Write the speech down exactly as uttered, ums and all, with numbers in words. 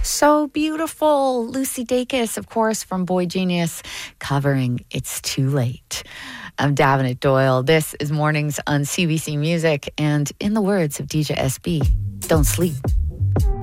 So beautiful. Lucy Dacus, of course, from Boy Genius, covering It's Too Late. I'm Davenant Doyle. This is Mornings on C B C Music. And in the words of D J S B, don't sleep.